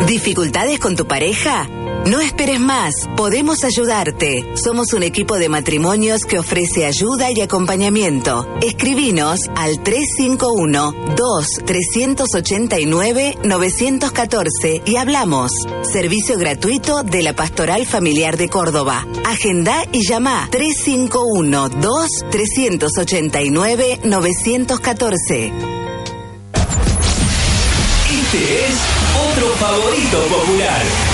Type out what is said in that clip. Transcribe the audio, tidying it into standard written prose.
¿Dificultades con tu pareja? No esperes más, podemos ayudarte. Somos un equipo de matrimonios que ofrece ayuda y acompañamiento. Escribinos al 351-2389-914 y hablamos. Servicio gratuito de la Pastoral Familiar de Córdoba. Agendá y llama 351-2389-914. Este es otro favorito popular.